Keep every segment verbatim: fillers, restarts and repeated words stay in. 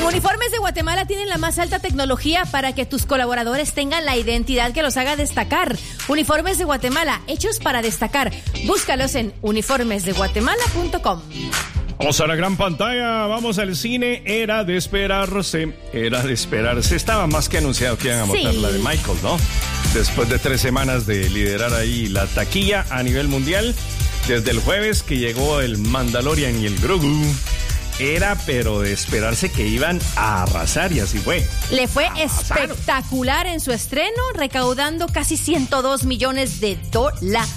Uniformes de Guatemala tienen la más alta tecnología para que tus colaboradores tengan la identidad que los haga destacar. Uniformes de Guatemala, hechos para destacar. Búscalos en uniformes de guatemala punto com. Vamos a la gran pantalla, vamos al cine. Era de esperarse, era de esperarse. Estaba más que anunciado que iban a montar Sí. la de Michael, ¿no? Después de tres semanas de liderar ahí la taquilla a nivel mundial, desde el jueves que llegó el Mandalorian y el Grogu, era pero de esperarse que iban a arrasar, y así fue. Le fue Arrasaron. espectacular en su estreno, recaudando casi ciento dos millones de dólares.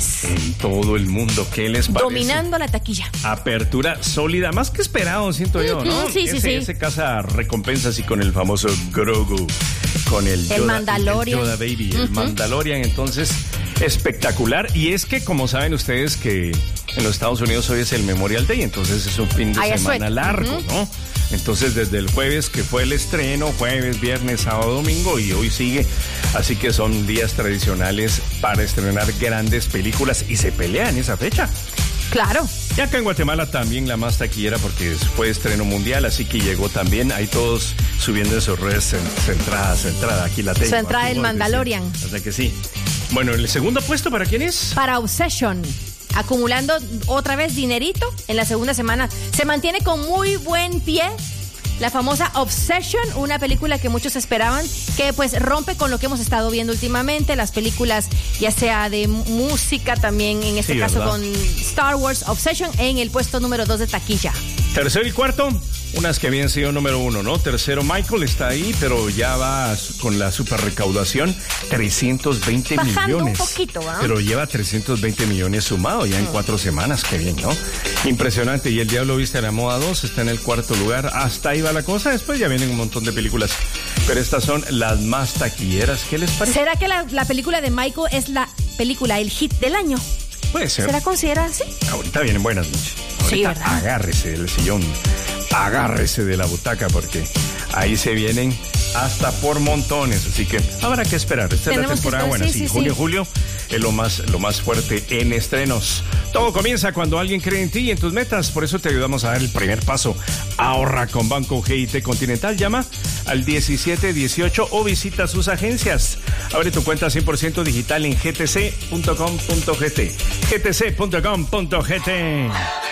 En todo el mundo, ¿qué les parece? Dominando la taquilla. Apertura sólida, más que esperado, siento yo, ¿no? Ujú, sí, sí, ese, sí. Ese caza recompensas y con el famoso Grogu, con el Yoda, El Mandalorian. el Yoda Baby, el Ujú. Mandalorian, entonces, espectacular. Y es que, como saben ustedes, que en los Estados Unidos hoy es el Memorial Day, entonces es un fin de Ahí es semana suelto. largo, Ujú. ¿no? Entonces, desde el jueves que fue el estreno, jueves, viernes, sábado, domingo, y hoy sigue. Así que son días tradicionales para estrenar grandes películas y se pelean esa fecha. Claro. Y acá en Guatemala también la más taquillera porque fue estreno mundial, así que llegó también. Ahí todos subiendo en sus redes, centrada, centrada. Aquí la tengo. Su entrada aquí del voy, Mandalorian. decía. O sea que sí. Bueno, ¿el segundo puesto para quién es? Para Obsession, acumulando otra vez dinerito en la segunda semana. Se mantiene con muy buen pie la famosa Obsession, una película que muchos esperaban, que pues rompe con lo que hemos estado viendo últimamente, las películas ya sea de música, también en este Sí, caso ¿verdad? con Star Wars. Obsession en el puesto número dos de taquilla. Tercero y cuarto, unas que habían sido número uno, ¿no? Tercero, Michael está ahí, pero ya va con la super recaudación, trescientos veinte Bajando un millones. poquito, ¿ah? Pero lleva trescientos veinte millones sumado ya en cuatro semanas, qué bien, ¿no? Impresionante. Y El Diablo Viste a la Moda dos está en el cuarto lugar. Hasta ahí va la cosa. Después ya vienen un montón de películas. Pero estas son las más taquilleras. ¿Qué les parece? ¿Será que la, la película de Michael es la película, el hit del año? Puede ser. ¿Será considerada así? Ahorita vienen buenas noches. Sí, Ahorita ¿verdad? agárrese del sillón, agárrese de la butaca, porque ahí se vienen hasta por montones. Así que habrá que esperar. Esta es la Tenemos que temporada esperar, buena. sí, Sí, sí, junio, sí. julio es lo más, lo más fuerte en estrenos. Todo comienza cuando alguien cree en ti y en tus metas. Por eso te ayudamos a dar el primer paso. Ahorra con Banco G I T Continental. Llama al diecisiete dieciocho o visita sus agencias. Abre tu cuenta cien por ciento digital en g t c punto com punto g t. g t c punto com punto g t.